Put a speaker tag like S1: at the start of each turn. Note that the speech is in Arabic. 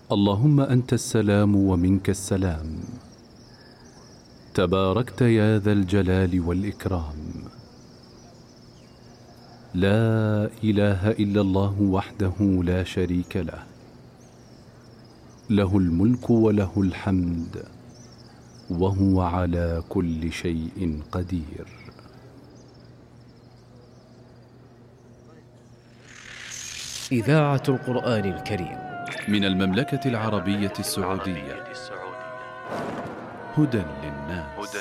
S1: اللهم أنت السلام ومنك السلام، تباركت يا ذا الجلال والإكرام. لا إله إلا الله وحده لا شريك له، له الملك وله الحمد وهو على كل شيء قدير.
S2: إذاعة القرآن الكريم
S1: من المملكة العربية السعودية، هدى للناس.